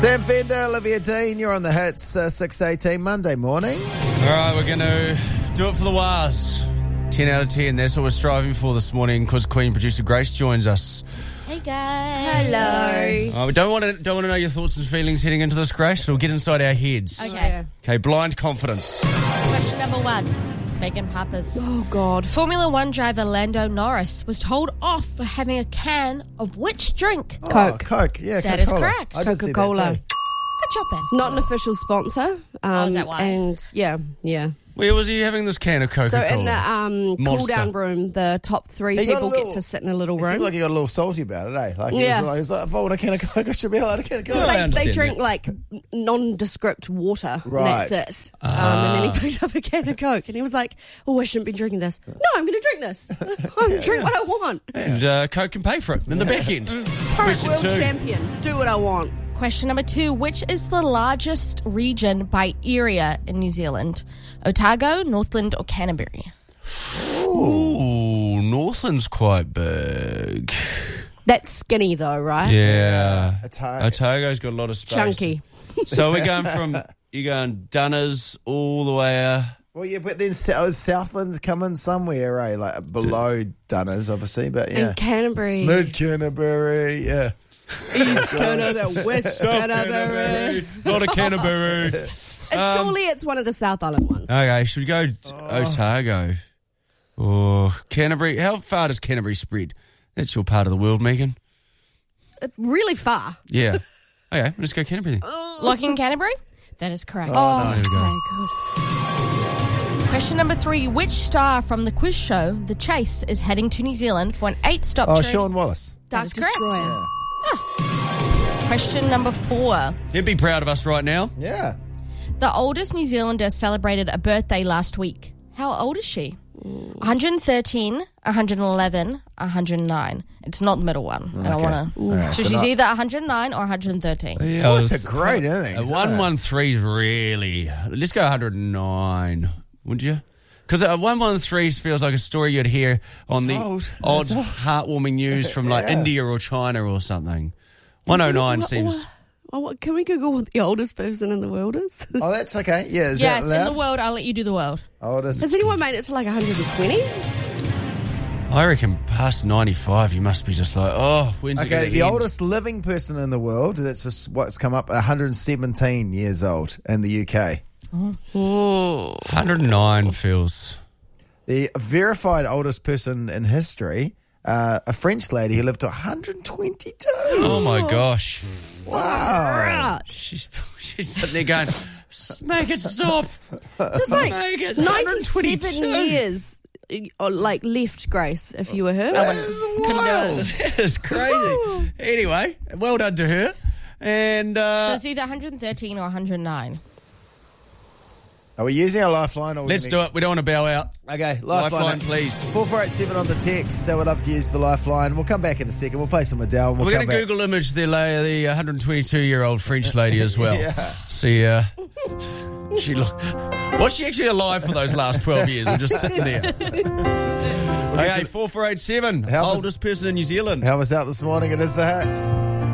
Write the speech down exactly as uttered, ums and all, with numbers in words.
Sam Fender, Olivia Dean, you're on the hits, uh, six eighteen Monday morning. All right, we're going to do it for the Waz. ten out of ten, that's what we're striving for this morning because Queen producer Grace joins us. Hey guys. Hello. Oh, we don't want to don't want to know your thoughts and feelings heading into this, Grace. It'll get inside our heads. Okay. Okay, blind confidence. Question number one. Megan Papas. Oh, God. Formula One driver Lando Norris was told off for having a can of which drink? Oh, Coke. Coke, yeah, That is Coca-Cola. correct. I did see that Coca-Cola. too. Good job, Ben. Not an official sponsor. Um, Oh, is that why? And, yeah, yeah. Where was he having this can of Coca-Cola? So in the um, Monster. cool-down room, the top three He got people a little- get to sit in a little It room. seemed like he got a little salty about it, eh? Like, he, Yeah. was like, he was like, if I want a can of Coke, I should be allowed a can of Coke. I It's like understand they drink that. like nondescript water, Right. and that's it. Um, and then he picked up a can of Coke, and he was like, "Oh, I shouldn't be drinking this. No, I'm going to drink this. I'm going to drink what I want. And uh, Coke can pay for it in the back end. Current Question world two. champion. Do what I want." Question number two. Which is the largest region by area in New Zealand? Otago, Northland, or Canterbury? Ooh, Northland's quite big. That's skinny though, right? Yeah. Otago. Otago's got a lot of space. Chunky. So we're going from, you're going Dunners all the way... Uh, Well, yeah, but then Sou- Southland's coming somewhere, eh? Like below Dunners, obviously, but yeah. And Canterbury. Mid Canterbury, yeah. East Canada, West Canterbury. Not a Canterbury. Uh, Surely it's one of the South Island ones. Okay, should we go Otago? Or Canterbury? How far does Canterbury spread? That's your part of the world, Megan. Really far. Yeah. Okay, let's go Canterbury then. Locking Canterbury? That is correct. Oh, There we go. very good. Question number three. Which star from the quiz show The Chase is heading to New Zealand for an eight-stop Oh, trip? Sean Wallace. That's The correct. Destroyer. Question number four. You'd be proud of us right now. Yeah. The oldest New Zealander celebrated a birthday last week. How old is she? one hundred thirteen, one hundred eleven, one hundred nine. It's not the middle one. I don't want to. Alright, So so she's not- either one hundred nine or one hundred thirteen. Yeah, Oh, it's a great innings. A isn't one it? one three is really. Let's go one hundred nine. Would you? Because a one one three feels like a story you'd hear on It's the old. odd, It's old. heartwarming news from like Yeah. India or China or something. one oh nine What- seems. Oh, what- can we Google what the oldest person in the world is? Oh, that's okay. Yeah, is Yes, that in allowed? the world. I'll let you do the world. Oldest. Has anyone made it to like one hundred twenty? I reckon past ninety-five, you must be just like, oh, when's it Okay, going to the oldest living person in the world, that's just what's come up, one hundred seventeen years old in the U K. one oh nine feels. The verified oldest person in history, uh, a French lady who lived to one hundred twenty-two. Oh my gosh. Wow. Right. She's, she's sitting there going, "S- make it stop. There's like Make it ninety-seven one twenty-two. years uh, like left, Grace, if you were her. Couldn't do it. That is crazy. Anyway, well done to her. And So uh, it's either one hundred thirteen or one hundred nine. Are we using our lifeline? Or let's do it. We don't want to bow out. Okay, Lifeline, lifeline, please. four four eight seven on the text. I would love to use the lifeline. We'll come back in a second. We'll play some Adele. And we'll We're come going to back. Google image the, la- the one hundred twenty-two-year-old French lady as well. Yeah. See, uh, she lo- was she actually alive for those last twelve years or just sitting there? Okay, four four eight seven, How was- oldest person in New Zealand. Help us out this morning. It is the hits.